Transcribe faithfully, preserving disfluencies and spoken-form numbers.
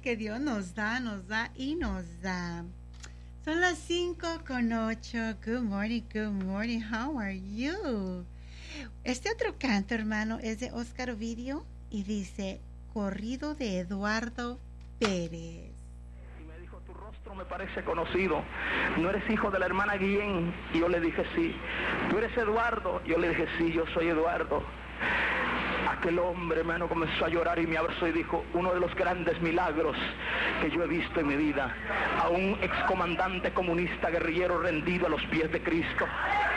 que Dios nos da, nos da y nos da. Son las cinco con ocho. Good morning, good morning. How are you? Este otro canto, hermano, es de Oscar Ovidio y dice, corrido de Eduardo Pérez. Y me dijo, tu rostro me parece conocido. ¿No eres hijo de la hermana Guillén? Y yo le dije, sí. ¿Tú eres Eduardo? Yo le dije, sí, yo soy Eduardo. Aquel hombre, hermano, comenzó a llorar y me abrazó y dijo, uno de los grandes milagros que yo he visto en mi vida, a un excomandante comunista guerrillero rendido a los pies de Cristo.